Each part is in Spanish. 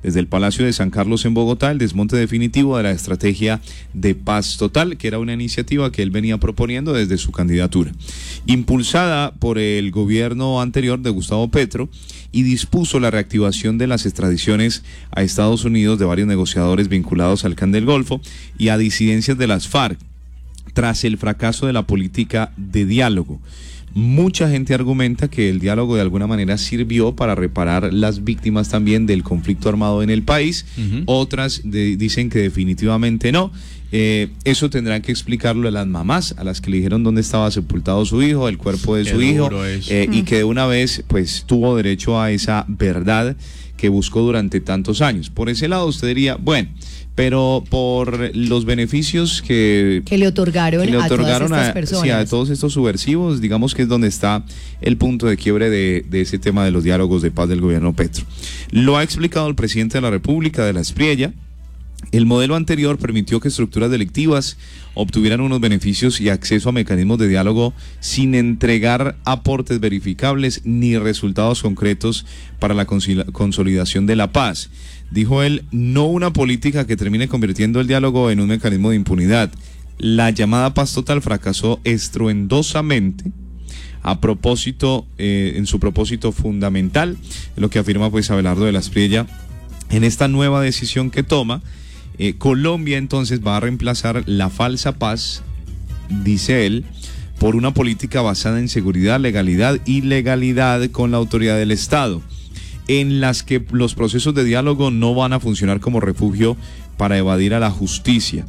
desde el Palacio de San Carlos en Bogotá el desmonte definitivo de la estrategia de paz total, que era una iniciativa que él venía proponiendo desde su candidatura, impulsada por el gobierno anterior de Gustavo Petro, y dispuso la reactivación de las extradiciones a Estados Unidos de varios negociadores vinculados al Clan del Golfo y a disidencias de las FARC, tras el fracaso de la política de diálogo. Mucha gente argumenta que el diálogo de alguna manera sirvió para reparar las víctimas también del conflicto armado en el país. Otras dicen que definitivamente no. Eso tendrán que explicarlo a las mamás, a las que le dijeron dónde estaba sepultado su hijo, el cuerpo de su hijo, y que de una vez pues tuvo derecho a esa verdad que buscó durante tantos años. Por ese lado usted diría, bueno, pero por los beneficios que le otorgaron a todas estas personas, sí, a todos estos subversivos, digamos que es donde está el punto de quiebre de ese tema de los diálogos de paz del gobierno Petro. Lo ha explicado el presidente de la República, de la Espriella. El modelo anterior permitió que estructuras delictivas obtuvieran unos beneficios y acceso a mecanismos de diálogo sin entregar aportes verificables ni resultados concretos para la consolidación de la paz. Dijo él, no una política que termine convirtiendo el diálogo en un mecanismo de impunidad. La llamada paz total fracasó estruendosamente a propósito, en su propósito fundamental, lo que afirma pues Abelardo de la Espriella. En esta nueva decisión que toma, Colombia entonces va a reemplazar la falsa paz, dice él, por una política basada en seguridad, legalidad y legalidad con la autoridad del Estado, en las que los procesos de diálogo no van a funcionar como refugio para evadir a la justicia.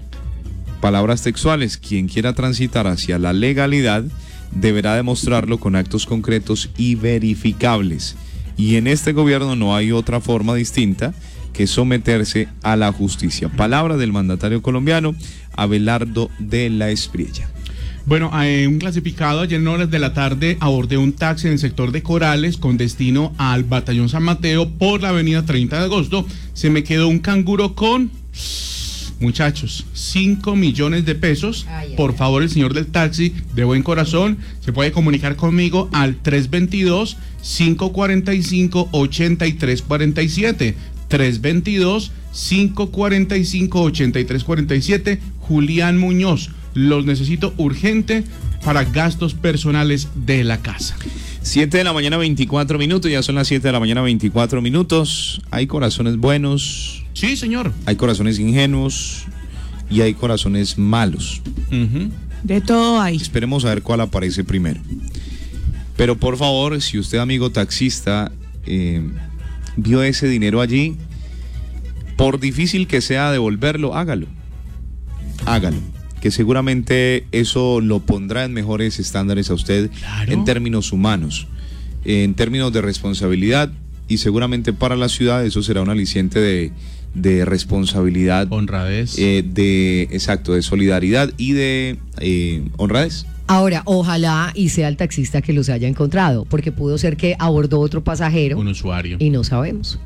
Palabras textuales, quien quiera transitar hacia la legalidad deberá demostrarlo con actos concretos y verificables. Y en este gobierno no hay otra forma distinta que someterse a la justicia. Palabra del mandatario colombiano, Abelardo de la Espriella. Bueno, un clasificado ayer en horas de la tarde abordé un taxi en el sector de Corales con destino al Batallón San Mateo por la avenida 30 de agosto. Se me quedó un canguro con, muchachos, 5 millones de pesos. Por favor, el señor del taxi, de buen corazón, se puede comunicar conmigo al 322-545-8347. 322-545-8347. Julián Muñoz, los necesito urgente para gastos personales de la casa. 7 de la mañana 24 minutos, ya son las 7 de la mañana 24 minutos. Hay corazones buenos. Sí, señor. Hay corazones ingenuos y hay corazones malos. De todo hay. Esperemos a ver cuál aparece primero. Pero por favor, si usted, amigo taxista, vio ese dinero allí, por difícil que sea devolverlo, hágalo, que seguramente eso lo pondrá en mejores estándares a usted, claro, en términos humanos, en términos de responsabilidad, y seguramente para la ciudad eso será un aliciente de responsabilidad, honradez, de solidaridad y de honradez. Ahora, ojalá y sea el taxista que los haya encontrado, porque pudo ser que abordó otro pasajero, un usuario, y no sabemos.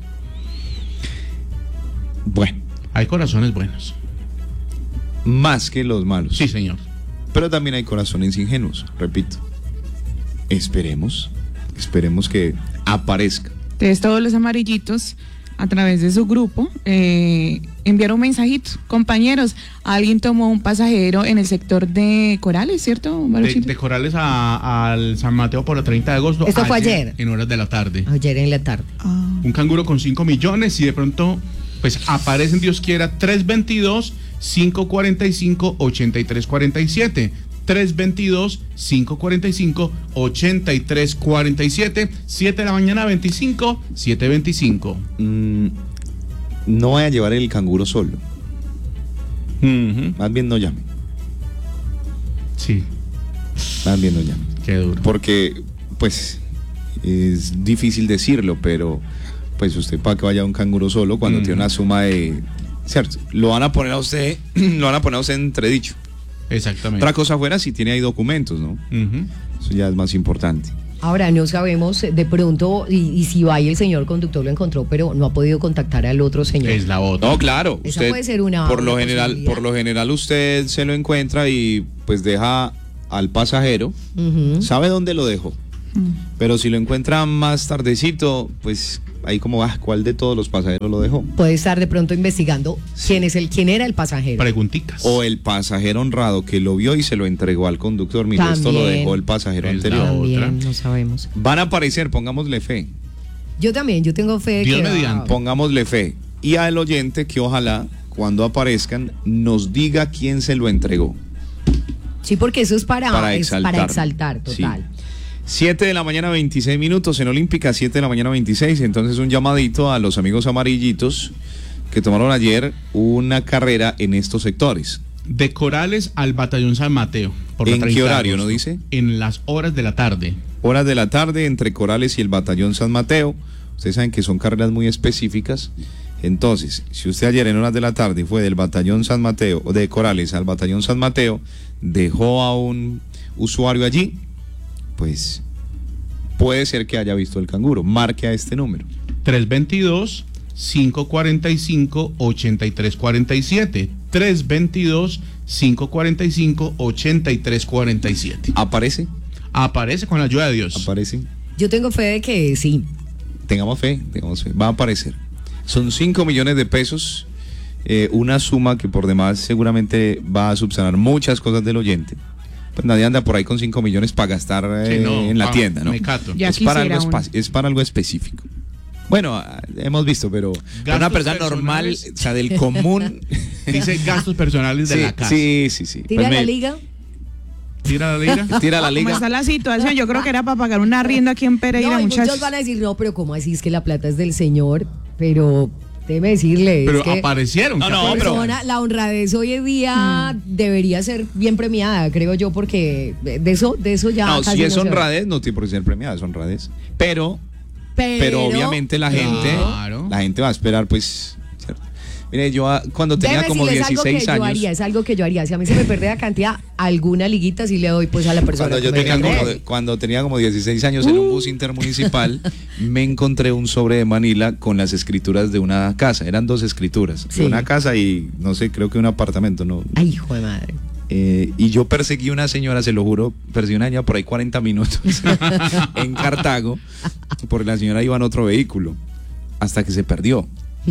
Bueno, hay corazones buenos, más que los malos. Sí, señor. Pero también hay corazones ingenuos, repito. Esperemos que aparezca. Entonces todos los amarillitos, a través de su grupo, enviaron un mensajito. Compañeros, alguien tomó un pasajero en el sector de Corales, ¿cierto? De Corales al San Mateo por la 30 de agosto. Esto fue ayer. En horas de la tarde. Ayer en la tarde. Un canguro con 5 millones y de pronto, pues aparecen, Dios quiera, 322-545-8347. 322-545-8347. 7 de la mañana 25, 7:25. No vaya a llevar el canguro solo. Más bien no llame. Sí. Más bien no llame. Qué duro. Porque, pues, es difícil decirlo, pero pues usted para que vaya a un canguro solo cuando tiene una suma de... ¿Cierto? Lo van a poner a usted entredicho. Exactamente. Otra cosa fuera si tiene ahí documentos, ¿no? Eso ya es más importante. Ahora, no sabemos de pronto y si va y el señor conductor lo encontró, pero no ha podido contactar al otro señor. Es la otra. No, claro. Esa usted, puede ser una por lo general usted se lo encuentra y pues deja al pasajero, sabe dónde lo dejó. Pero si lo encuentra más tardecito, pues ahí como, ¿cuál de todos los pasajeros lo dejó? Puede estar de pronto investigando quién era el pasajero. Preguntitas. O el pasajero honrado que lo vio y se lo entregó al conductor. Mire, esto lo También. dejó el pasajero Es la anterior. otra. También, no sabemos. Van a aparecer, pongámosle fe. Yo también, yo tengo fe de Dios que mediante. Pongámosle fe. Y al oyente que ojalá, cuando aparezcan, nos diga quién se lo entregó. Sí, porque eso es para exaltar. exaltar, total. Sí. 7 de la mañana 26 minutos en Olímpica, 7 de la mañana 26. Entonces un llamadito a los amigos amarillitos que tomaron ayer una carrera en estos sectores. De Corales al Batallón San Mateo. por la ¿En 30 qué de horario, agosto. no dice? En las horas de la tarde. Horas de la tarde entre Corales y el Batallón San Mateo. Ustedes saben que son carreras muy específicas. Entonces, si usted ayer en horas de la tarde fue del Batallón San Mateo o de Corales al Batallón San Mateo, dejó a un usuario allí, pues puede ser que haya visto el canguro. Marque a este número. 322-545-8347. 322-545-8347. ¿Aparece? Aparece con la ayuda de Dios. ¿Aparece? Yo tengo fe de que sí. Tengamos fe. Va a aparecer. Son 5 millones de pesos, una suma que por demás seguramente va a subsanar muchas cosas del oyente. Pues nadie anda por ahí con 5 millones para gastar Sí, no, en la tienda, ¿no? me cato. Ya Es para, quisiera algo uno. es para algo específico. Bueno, hemos visto, pero Gastos una persona normal, personales. o sea, del común. Dice gastos personales de Sí, la casa. sí. Tira Pues la liga. Tira la liga. Tira la ¿Cómo liga. está la situación? Yo creo que era para pagar un arriendo aquí en Pereira, No, y muchachos. muchos van a decir, no, pero ¿cómo así? Es que la plata es del Señor, pero déjeme decirle, Pero es que aparecieron. No, ¿se no, acuerdan? pero- la honradez hoy en día debería ser bien premiada, creo yo, porque de eso ya No, casi si es no se ve. honradez, no tiene por qué ser premiada, es honradez. Pero obviamente la gente va a esperar, pues, ¿cierto? Mire, yo cuando tenía Déjeme como decirle, 16 años, es algo que yo haría. Si a mí se me pierde la cantidad, alguna liguita sí le doy pues a la persona. cuando yo que me tenía la como, dé. cuando tenía como 16 años en un bus intermunicipal, me encontré un sobre de Manila con las escrituras de una casa. Eran 2 escrituras, Sí. de una casa y no sé, creo que un apartamento, no. Ay, hijo de madre. Y yo perseguí a una señora, se lo juro, perseguí a una niña por ahí 40 minutos en Cartago, porque la señora iba en otro vehículo, hasta que se perdió.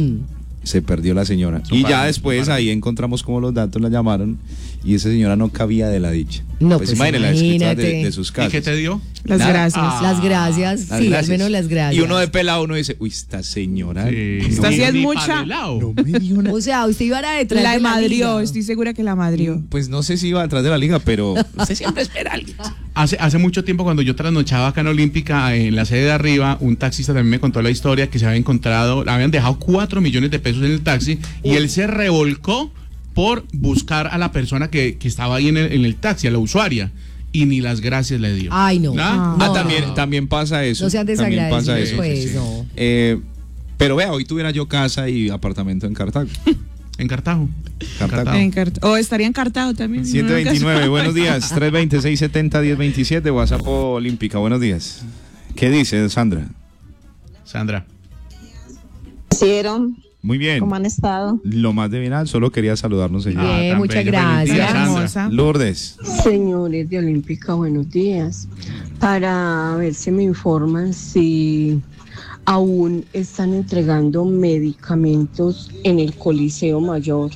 Se perdió la señora. Son Y para- ya después son para- ahí encontramos como los datos, la llamaron, y esa señora no cabía de la dicha. No, pues pues imagínate las escrituras imagínate. de sus ¿Y casas. qué te dio? Las Nada. gracias. Las gracias, Las sí, gracias. al menos las gracias. Y uno de pelado, uno dice, uy, esta señora. Sí. Esta sí es Ni mucha. pa' de lado. No me dio nada. O sea, usted iba a detrás La de madrió, liga. estoy segura que la madrió. Pues no sé si iba atrás de la liga, pero usted siempre espera a alguien. Hace mucho tiempo, cuando yo trasnochaba acá en Olímpica, en la sede de arriba, un taxista también me contó la historia que se había encontrado, habían dejado 4 millones de pesos en el taxi y él se revolcó por buscar a la persona que estaba ahí en el taxi, a la usuaria, y ni las gracias le dio. Ay, no. ¿Ah? No, También pasa eso. No sean También pasa desagradecidos, eso. pues, no. Pero vea, hoy tuviera yo casa y apartamento en Cartago. En Cartago. Cartago. O estaría encartado también. 729, buenos días. 320-670-1027, WhatsApp Olímpica, buenos días. ¿Qué dice Sandra? Sandra. Hicieron, Muy bien. ¿cómo han estado? Lo más de bien, solo quería saludarnos ella. Bien, tan muchas bello. Feliz día, gracias. Sandra. Hermosa. Lourdes. Señores de Olímpica, buenos días. Para ver si me informan si aún están entregando medicamentos en el Coliseo Mayor,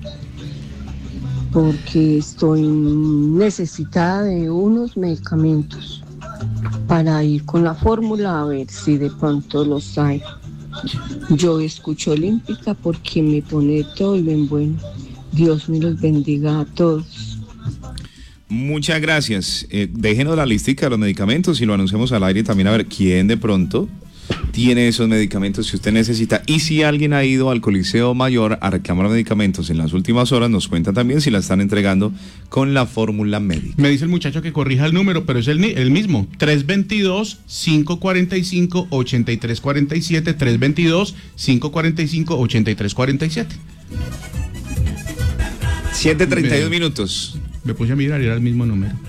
porque estoy necesitada de unos medicamentos para ir con la fórmula a ver si de pronto los hay. Yo escucho Olímpica porque me pone todo y bien bueno. Dios me los bendiga a todos. Muchas gracias. Déjenos la listica de los medicamentos y lo anunciamos al aire también a ver quién de pronto tiene esos medicamentos que usted necesita. Y si alguien ha ido al Coliseo Mayor a reclamar medicamentos en las últimas horas, nos cuenta también si la están entregando con la fórmula médica. Me dice el muchacho que corrija el número, pero es el mismo. 322-545-8347. 322-545-8347. 7:32 minutos. Me puse a mirar y era el mismo número.